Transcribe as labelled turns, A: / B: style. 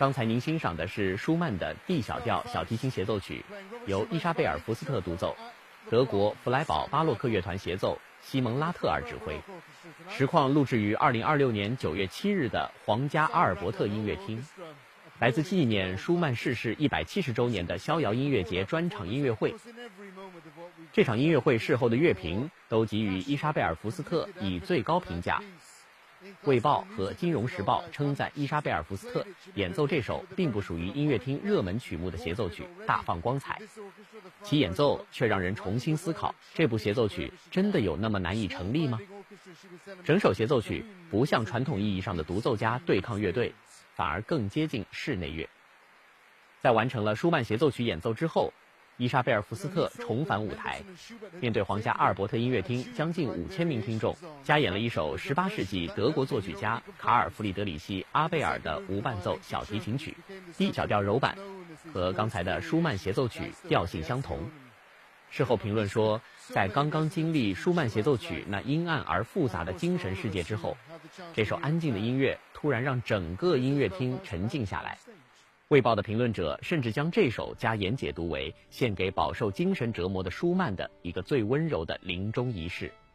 A: 刚才您欣赏的是舒曼的 D 小调小提琴协奏曲，由伊莎贝尔·福斯特独奏，德国弗莱堡巴洛克乐团协奏，西蒙·拉特尔指挥。实况录制于2026年9月7日的皇家阿尔伯特音乐厅，来自纪念舒曼逝世170周年的逍遥音乐节专场音乐会。这场音乐会事后的乐评都给予伊莎贝尔·福斯特以最高评价。卫报和金融时报称赞伊莎贝尔·福斯特演奏这首并不属于音乐厅热门曲目的协奏曲大放光彩，其演奏却让人重新思考，这部协奏曲真的有那么难以成立吗？整首协奏曲不像传统意义上的独奏家对抗乐队，反而更接近室内乐。在完成了舒曼协奏曲演奏之后，伊莎贝尔·福斯特重返舞台，面对皇家阿尔伯特音乐厅将近5000名听众，加演了一首18世纪德国作曲家卡尔·弗里德里希·阿贝尔的无伴奏小提琴曲 D 小调柔版，和刚才的舒曼协奏曲调性相同。事后评论说，在刚刚经历舒曼协奏曲那阴暗而复杂的精神世界之后，这首安静的音乐突然让整个音乐厅沉静下来。卫报的评论者甚至将这首加言解读为献给饱受精神折磨的舒曼的一个最温柔的临终仪式。